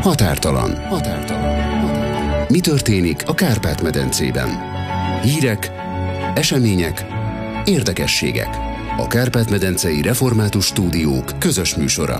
Határtalan. Mi történik a Kárpát-medencében? Hírek, események, érdekességek. A Kárpát-medencei Református Stúdiók közös műsora.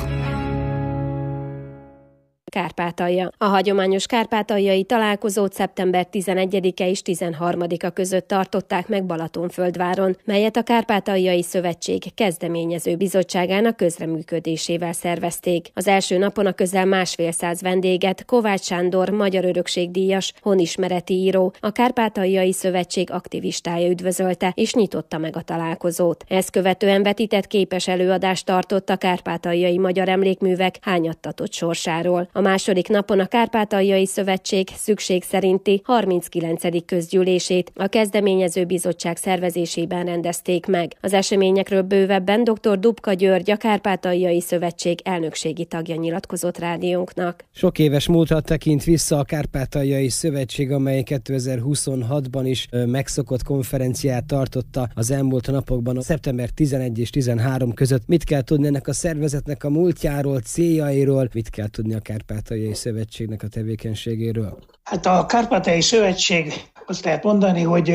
Kárpátalja. A hagyományos kárpátaljai találkozót szeptember 11-e és 13-a között tartották meg Balatonföldváron, melyet a Kárpátaljai Szövetség kezdeményező bizottságának közreműködésével szervezték. Az első napon a közel 150 vendéget Kovács Sándor magyar örökségdíjas, honismereti író, a Kárpátaljai Szövetség aktivistája üdvözölte és nyitotta meg a találkozót. Ezt követően vetített képes előadást tartott a kárpátaljai magyar emlékművek hányattatott sorsáról. A második napon a Kárpátaljai Szövetség szükség szerinti 39. közgyűlését a kezdeményező bizottság szervezésében rendezték meg. Az eseményekről bővebben dr. Dubka György, a Kárpátaljai Szövetség elnökségi tagja nyilatkozott rádiónknak. Sok éves múltra tekint vissza a Kárpátaljai Szövetség, amely 2026-ban is megszokott konferenciát tartotta az elmúlt napokban, a szeptember 11 és 13 között. Mit kell tudni ennek a szervezetnek a múltjáról, céljairól, mit kell tudni a Kárpátaljai Szövetségnek a tevékenységéről? Hát a Kárpátaljai Szövetség, azt lehet mondani, hogy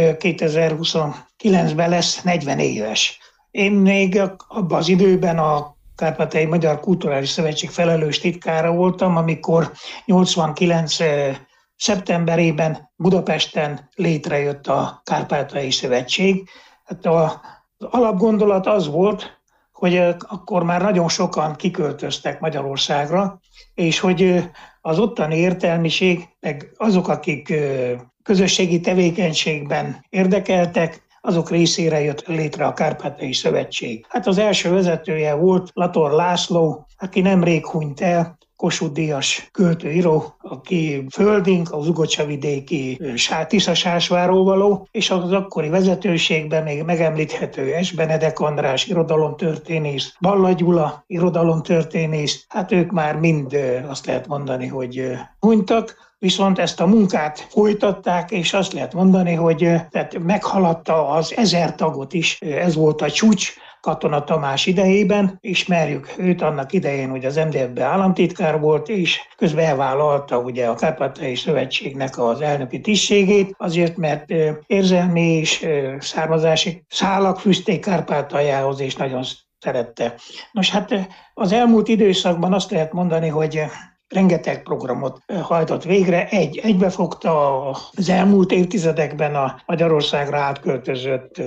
2029-ben lesz 40 éves. Én még abban az időben a Kárpátaljai Magyar Kulturális Szövetség felelős titkára voltam, amikor 89 szeptemberében Budapesten létrejött a Kárpátaljai Szövetség. Hát az alapgondolat az volt, hogy akkor már nagyon sokan kiköltöztek Magyarországra, és hogy az ottani értelmiség, meg azok, akik közösségi tevékenységben érdekeltek, azok részére jött létre a Kárpátaljai Szövetség. Hát az első vezetője volt Lator László, aki nemrég hunyt el, Kossuth-díjas költőíró, aki földink, az Ugocsavidéki Tisza-Sásváról való, és az akkori vezetőségben még megemlíthető S. Benedek András irodalomtörténész, Balla Gyula irodalomtörténész, hát ők már mind azt lehet mondani, hogy hunytak. Viszont ezt a munkát folytatták, és azt lehet mondani, hogy tehát meghaladta az 1000 tagot is, ez volt a csúcs Katona Tamás idejében. Ismerjük őt annak idején, hogy az MDF-ben államtitkár volt, és közben elvállalta ugye a Kárpátaljai Szövetségnek az elnöki tisztségét, azért mert érzelmi és származási szálak fűzték Kárpátaljához, és nagyon szerette. Nos, hát az elmúlt időszakban azt lehet mondani, hogy rengeteg programot hajtott végre, egybefogta az elmúlt évtizedekben a Magyarországra átköltözött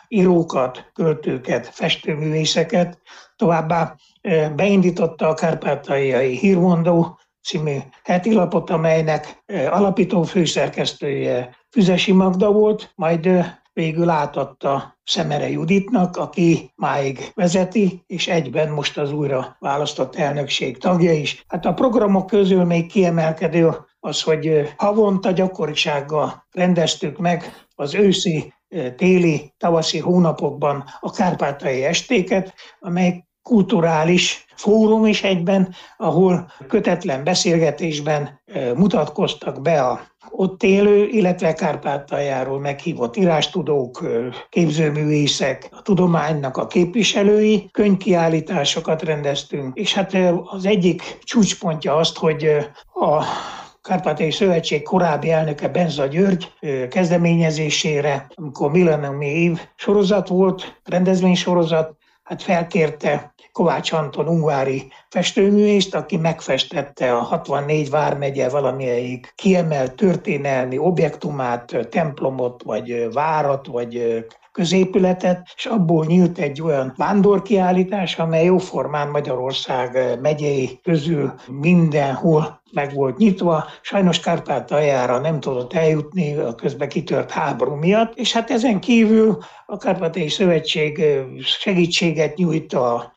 írókat, költőket, festőművészeket, továbbá beindította a Kárpátaljai Hírmondó című heti lapot, amelynek alapító főszerkesztője Füzesi Magda volt, majd végül átadta Szemere Juditnak, aki máig vezeti, és egyben most az újra választott elnökség tagja is. Hát a programok közül még kiemelkedő az, hogy havonta gyakorisággal rendeztük meg az őszi, téli, tavaszi hónapokban a kárpátaljai estéket, amely kulturális fórum is egyben, ahol kötetlen beszélgetésben mutatkoztak be a ott élő, illetve Kárpátaljáról meghívott írástudók, képzőművészek, a tudománynak a képviselői, könyvkiállításokat rendeztünk, és hát az egyik csúcspontja azt, hogy a Kárpátaljai Szövetség korábbi elnöke Benza György kezdeményezésére, amikor millenniumi év sorozat volt, rendezvénysorozat, hát felkérte Kovács Anton ungvári festőművészt, aki megfestette a 64 vármegye valamelyik kiemelt történelmi objektumát, templomot, vagy várat, vagy középületet, és abból nyílt egy olyan vándorkiállítás, amely jóformán Magyarország megyei közül mindenhol meg volt nyitva. Sajnos Kárpátaljára nem tudott eljutni a közben kitört háború miatt, és hát ezen kívül a Kárpátaljai Szövetség segítséget nyújt a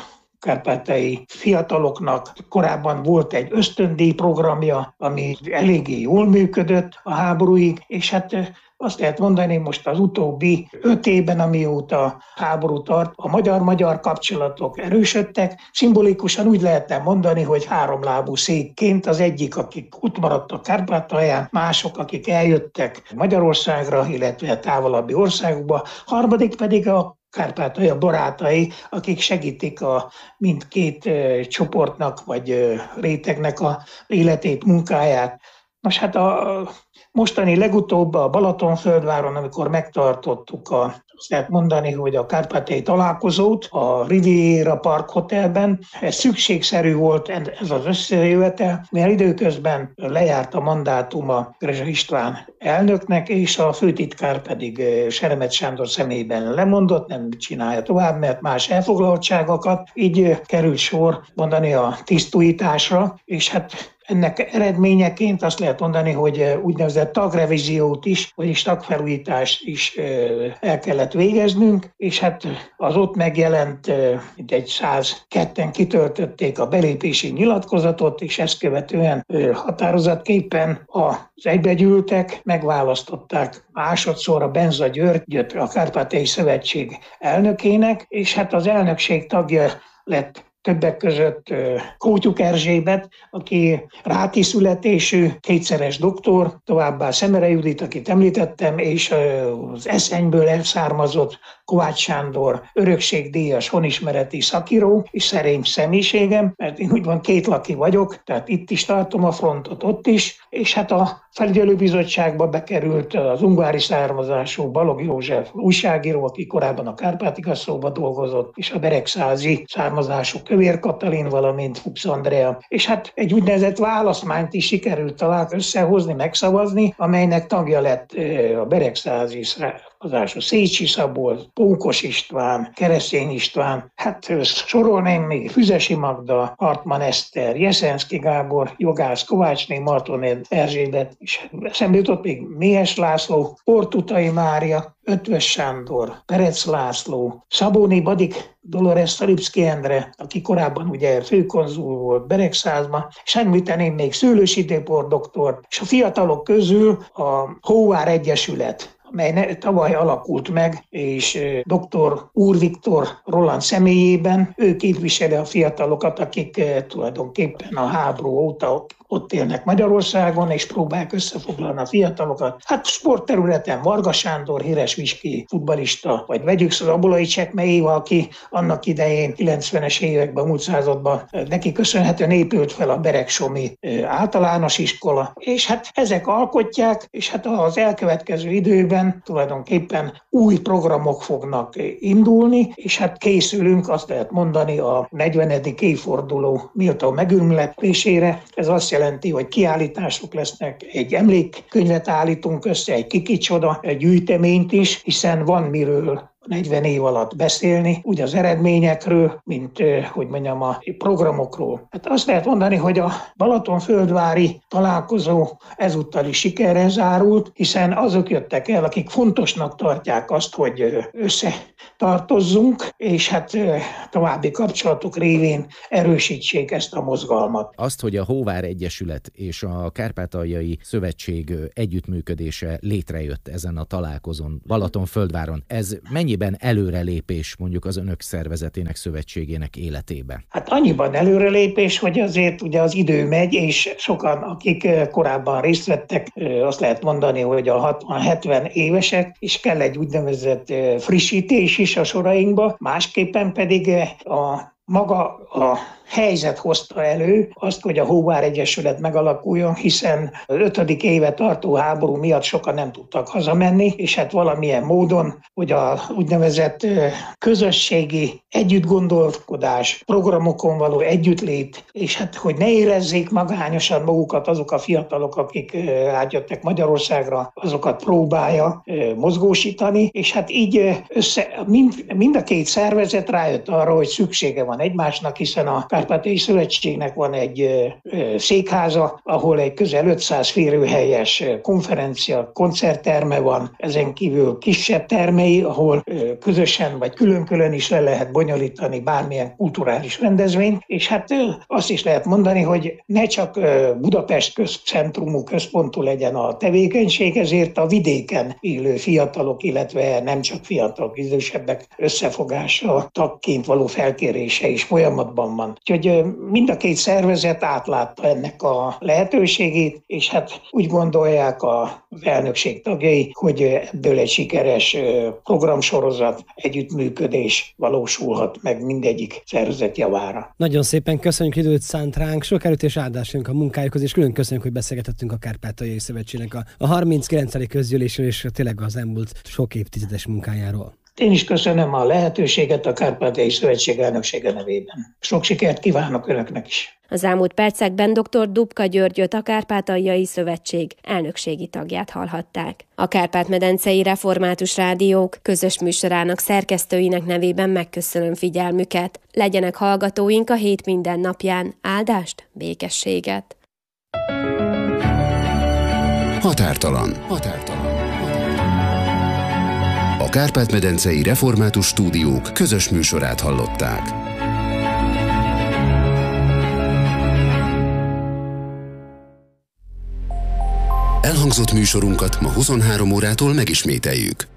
kárpátaljai fiataloknak. Korábban volt egy ösztöndíj programja, ami eléggé jól működött a háborúig, és hát azt lehet mondani, most az utóbbi 5 évben, amióta háború tart, a magyar-magyar kapcsolatok erősödtek. Szimbolikusan úgy lehetne mondani, hogy háromlábú székként az egyik, akik ott maradtak Kárpátalján, mások, akik eljöttek Magyarországra, illetve távolabbi országokba, harmadik pedig a Kárpátalja barátai, akik segítik a mindkét csoportnak vagy rétegnek a életét, munkáját. Nos, hát a mostani legutóbb a Balatonföldváron, amikor megtartottuk azt lehet mondani, hogy a kárpátaljai találkozót a Riviera Park Hotelben. Ez szükségszerű volt ez az összejövetel, mert időközben lejárt a mandátuma Grezsa István elnöknek, és a főtitkár pedig Seremec Sándor személyében lemondott, nem csinálja tovább, mert más elfoglaltságokat. Így került sor mondani a tisztújításra, és hát ennek eredményeként azt lehet mondani, hogy úgynevezett tagrevíziót is, vagyis tagfelújítást is el kellett végeznünk, és hát az ott megjelent, mintegy 102-en kitöltötték a belépési nyilatkozatot, és ezt követően határozatképpen az egybegyűltek megválasztották másodszorra Benza Györgyöt a Kárpátaljai Szövetség elnökének, és hát az elnökség tagja lett többek között Kótyuk Erzsébet, aki ráti születésű, kétszeres doktor, továbbá Szemere Judit, akit említettem, és az Eszenyből elszármazott Kovács Sándor, örökségdíjas, honismereti szakíró, és szerény személyiségem, mert én úgymond kétlaki vagyok, tehát itt is tartom a frontot, ott is, és hát a felügyelőbizottságba bekerült az ungvári származású Balogh József újságíró, aki korábban a Kárpát-Igasszóba dolgozott, és a beregszázi származású Kövér Katalin, valamint Fuchs Andrea. És hát egy úgynevezett választmányt is sikerült talán összehozni, megszavazni, amelynek tagja lett a beregszázi származású Szécsi Szabolcs, Pókos István, Keresztény István, hát sorolném még Füzesi Magda, Hartmann Eszter, Jeszenszky Gábor, jogász Kovácsné Marton Erzsébet, és eszembe jutott még Méhes László, Ortutai Mária, Ötvös Sándor, Perec László, Szabóni Badik, Dolores Szalipszky Endre, aki korábban ugye főkonzul volt Beregszázban, és említeném még Szőlősi Tibor doktor, és a fiatalok közül a Hóvár Egyesület, amely tavaly alakult meg, és dr. Úr Viktor Roland személyében, ő képviseli a fiatalokat, akik tulajdonképpen a háború óta ott élnek Magyarországon, és próbálják összefoglalni a fiatalokat. Hát sportterületen Varga Sándor, híres viski futballista, vagy vegyük Szabolai Csekme Éva, aki annak idején 90-es években, múlt században neki köszönhetően épült fel a Beregsomi általános iskola, és hát ezek alkotják, és hát az elkövetkező időben tulajdonképpen új programok fognak indulni, és hát készülünk, azt lehet mondani, a 40. évforduló méltó megünnepésére. Ez azt jelenti, hogy kiállítások lesznek, egy emlékkönyvet állítunk össze, egy kikicsoda, egy gyűjteményt is, hiszen van miről 40 év alatt beszélni, úgy az eredményekről, mint hogy mondjam, a programokról. Hát azt lehet mondani, hogy a Balatonföldvári találkozó ezúttal is sikerrel zárult, hiszen azok jöttek el, akik fontosnak tartják azt, hogy összetartozzunk, és hát további kapcsolatok révén erősítsék ezt a mozgalmat. Azt, hogy a Hóvár Egyesület és a Kárpátaljai Szövetség együttműködése létrejött ezen a találkozón Balatonföldváron, ez mennyiben előrelépés mondjuk az önök szervezetének, szövetségének életébe? Hát annyiban előrelépés, hogy azért ugye az idő megy, és sokan, akik korábban részt vettek, azt lehet mondani, hogy a 60-70 évesek, és kell egy úgynevezett frissítés is a sorainkba, másképpen pedig maga a helyzet hozta elő azt, hogy a Hóvár Egyesület megalakuljon, hiszen az 5. éve tartó háború miatt sokan nem tudtak hazamenni, és hát valamilyen módon, hogy a úgynevezett közösségi együttgondolkodás, programokon való együttlét, és hát hogy ne érezzék magányosan magukat azok a fiatalok, akik átjöttek Magyarországra, azokat próbálja mozgósítani, és hát így mind a két szervezet rájött arra, hogy szüksége van egymásnak, hiszen a Kárpátaljai Szövetségnek van egy székháza, ahol egy közel 500 férőhelyes konferencia, koncertterme van, ezen kívül kisebb termei, ahol közösen vagy külön-külön is le lehet bonyolítani bármilyen kulturális rendezvényt, és hát azt is lehet mondani, hogy ne csak Budapest közcentrumú, központú legyen a tevékenység, ezért a vidéken élő fiatalok, illetve nem csak fiatalok, idősebbek összefogása, tagként való felkérése is folyamatban van. Úgyhogy mind a két szervezet átlátta ennek a lehetőségét, és hát úgy gondolják az elnökség tagjai, hogy ebből egy sikeres programsorozat, együttműködés valósulhat meg mindegyik szervezet javára. Nagyon szépen köszönjük, időt szánt ránk, sok erőt és áldást a munkájukhoz, és külön köszönjük, hogy beszélgetettünk a Kárpátaljai Szövetségnek a 39. közgyűlésről, és tényleg az elmúlt sok évtizedes munkájáról. Én is köszönöm a lehetőséget a Kárpátaljai Szövetség elnöksége nevében. Sok sikert kívánok önöknek is! Az elmúlt percekben dr. Dubka Györgyöt, a Kárpátaljai Szövetség elnökségi tagját hallhatták. A Kárpát-medencei Református Rádiók közös műsorának szerkesztőinek nevében megköszönöm figyelmüket. Legyenek hallgatóink a hét minden napján. Áldást, békességet! Határtalan. A Kárpát-medencei Református Stúdiók közös műsorát hallották. Elhangzott műsorunkat ma 23 órától megismételjük.